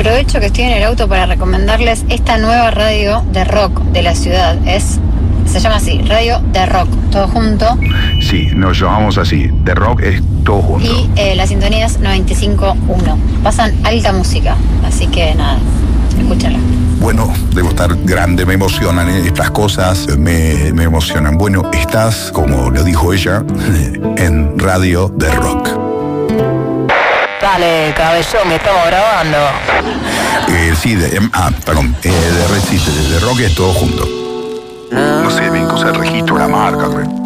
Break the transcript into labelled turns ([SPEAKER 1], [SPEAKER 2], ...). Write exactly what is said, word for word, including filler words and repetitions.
[SPEAKER 1] aprovecho que estoy en el auto para recomendarles esta nueva radio de rock de la ciudad. Es, se llama así, Radio de Rock, todo junto.
[SPEAKER 2] Sí, nos llamamos así, de rock es todo junto.
[SPEAKER 1] Y eh, la sintonía es noventa y cinco punto uno. Pasan alta música, así que nada, escúchala.
[SPEAKER 2] Bueno, debo estar grande, me emocionan ¿eh? Estas cosas, me, me emocionan. Bueno, estás, como lo dijo ella, en Radio de Rock.
[SPEAKER 3] Dale, cabezón, que estamos grabando.
[SPEAKER 2] Eh, sí, de, ah, perdón, eh, de, sí, de, de Rock es todo junto. No sé, bien que usa el registro, la marca, creo.